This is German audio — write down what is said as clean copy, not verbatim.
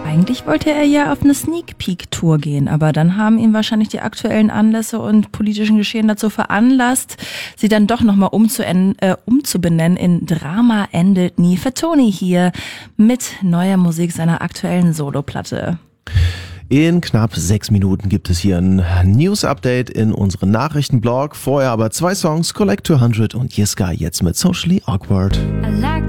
Eigentlich wollte er ja auf eine Sneak-Peek-Tour gehen, aber dann haben ihn wahrscheinlich die aktuellen Anlässe und politischen Geschehen dazu veranlasst, sie dann doch nochmal umzubenennen in Drama endet nie. Für Toni hier mit neuer Musik seiner aktuellen Soloplatte. In knapp 6 Minuten gibt es hier ein News-Update in unserem Nachrichtenblog. Vorher aber 2 Songs, Collect 200 und Yiska jetzt mit Socially Awkward. I like